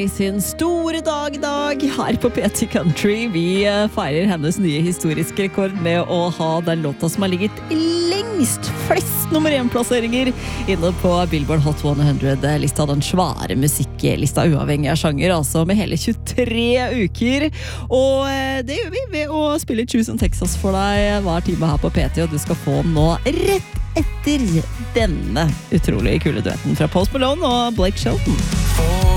Sin store dag I dag her på P3 Country. Vi feirer hennes nye historiske rekord med å ha den låta som har ligget lengst flest nummer 1-plasseringer inne på Billboard Hot 100-lista, den svære musikklista uavhengig av sjanger, altså med hele 23 uker. Og det gjør vi ved å spille Choose Texas for deg hver time her på P3, og du skal få den nå rett etter denne utrolig kule duetten fra Post Malone og Blake Shelton.